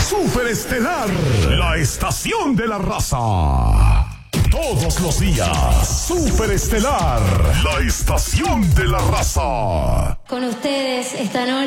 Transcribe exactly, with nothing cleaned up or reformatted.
Superestelar, la estación de la raza. Todos los días, Superestelar, la estación de la raza. Con ustedes esta noche.